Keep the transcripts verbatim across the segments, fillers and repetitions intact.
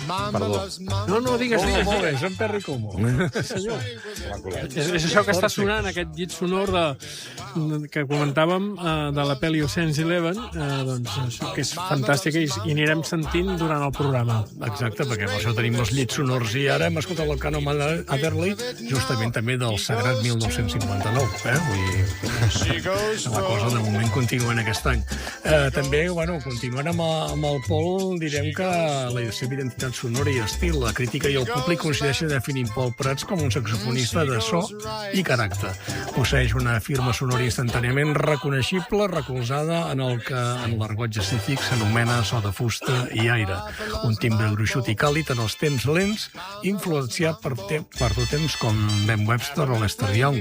Perdó. No, no, digues, Oh, digues. molt bé, digues. Jean Perry Como. Sí, senyor. És, és això que està sonant, aquest llit sonor de, que comentàvem eh, de la pel·li Ocean's Eleven, eh, doncs, això, que és fantàstica i, i anirem sentint durant el programa. Exacte, perquè per això tenim els llits sonors i ara hem escoltat el Canon Adderley, justament també del Sagrat mil nou-cents cinquanta-nou. Eh? Vull dir, la cosa de moment continua en aquest any. Eh, també, bueno, continuant amb, amb el Pol, direm que la seva identitat sonora i estil, la crítica i el públic coincideixen definint Pol Prats com un saxofonista de so i caràcter. Posseix una firma sonora instantàniament reconeixible, recolzada en el que en l'argot jazzífic s'anomena so de fusta i aire. Un timbre gruixut i càlid en els temps lents, influenciat per, te per temps com Ben Webster o Lester Young,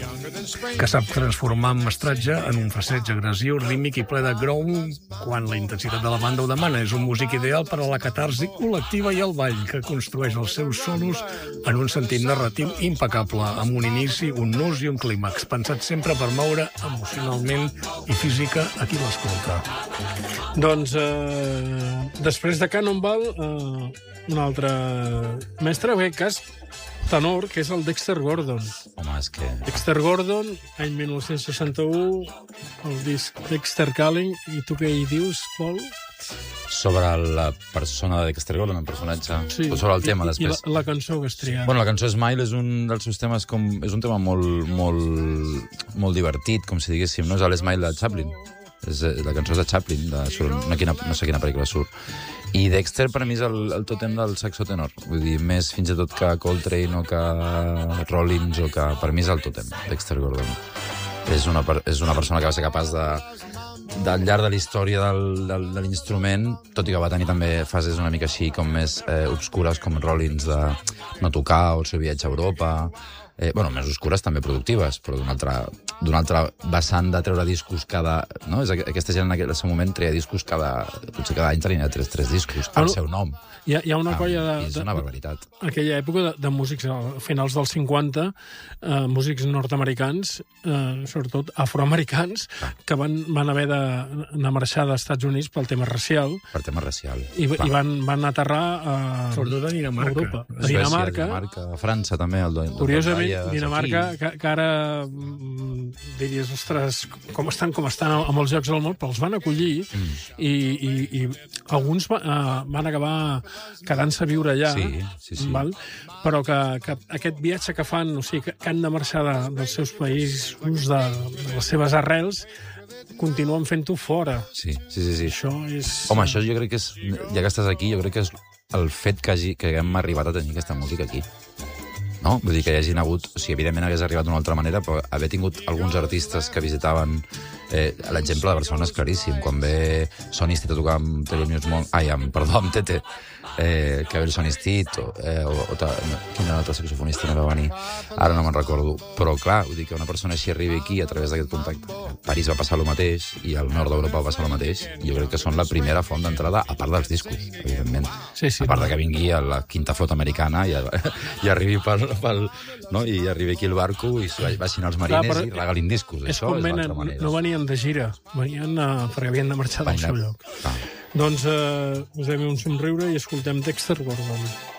que sap transformar en mestratge en un fraseig agressiu, rítmic i ple de growl quan la intensitat de la banda ho demana. És un músic ideal per a la catarsi col·lectiva i el ball, que construeix els seus solos en un sentit narratiu impecable, amb un inici, un nus i un clímax, pensat sempre per moure emocionalment i física a qui l'escolta. Doncs, eh, després de Cannonball, eh, un altre mestre, en aquest cas, tenor, que és el Dexter Gordon. Home, és que... Dexter Gordon, any mil nou-cents seixanta-u, el disc Dexter Calling, i tu què hi dius, Pol? Sobre la persona de Dexter Gordon, el personatge, Sí. o sobre el tema, I, després. I la, la cançó que has triat. Bueno, la cançó Smile és un dels seus temes com... És un tema molt, molt, molt divertit, com si diguéssim, no? És l'Smile de Chaplin. És, la cançó és de Chaplin, de, surt, no, quina, no sé quina pel·lícula surt. I Dexter, per mi, és el, el tòtem del saxo tenor. Vull dir, més fins i tot que Coltrane o que Rollins, o que... Per mi és el tòtem, Dexter Gordon. És una, és una persona que va ser capaç de... Del llarg de la història del, del, de l'instrument, tot i que va tenir també fases una mica així com més eh, obscures, com Rollins, de no tocar, o el seu viatge a Europa... Eh, bueno, més oscures també productives, però d'un altre, d'un altre vessant de treure discos cada... No? És, aquesta gent en aquell seu moment treia discos cada... Potser cada any tenia tres, tres discos, al Bueno, seu nom. Hi ha, hi ha una Ah, colla de... és de- una barbaritat. aquella època de, de músics, a finals dels cinquanta, eh, músics nord-americans, eh, sobretot afroamericans, que van, van haver d'anar a marxar dels Estats Units pel tema racial Per tema racial. i, Clar. i van, van aterrar a, Sobretot a Dinamarca. Europa. A Suècia, Dinamarca, Dinamarca, a França també. El, el curiosament, Donalds, Dinamarca, aquí. que, que ara mm, diries, ostres, com estan, com estan a molts llocs del món, però els van acollir mm. i, i, i alguns va, uh, van acabar quedant-se a viure allà, Sí, sí, sí. val? Però que, que aquest viatge que fan, o sigui, que, que han de marxar de, dels seus països, de, de les seves arrels, continuen fent-ho fora. Sí, sí, sí. sí. Això és... Home, això jo crec que és... Ja que estàs aquí, jo crec que és el fet que, hagi, que haguem arribat a tenir aquesta música aquí. No? Vull dir que hi hagin hagut... O sigui, evidentment hagués arribat d'una altra manera, però haver tingut alguns artistes que visitaven... Eh, L'exemple de Barcelona és claríssim. Quan ve Sonny Stitt a tocar amb Thelonious Monk... Ai, amb, perdó, amb Tete. Eh, que ve el Sonny Stitt, o, eh, o, o ta, no, quin era l'altre saxofonista no va venir? Ara no me'n recordo. Però, clar, vull dir que una persona així arribi aquí a través d'aquest contacte. A París va passar el mateix, i al nord d'Europa va passar el mateix. Jo crec que són la primera font d'entrada, a part dels discos, evidentment. Sí, sí, a part no. de que vingui a la quinta flota americana i, i arribi pel, pel, no? I arribi aquí el barco i baixin els mariners Clar, però i regalin discos. És Això com és venen, l'altra manera. no venien de gira, venien uh, perquè havien de marxar del Venien- seu lloc. Ah. Doncs eh, posem un somriure i escoltem Dexter Gordon.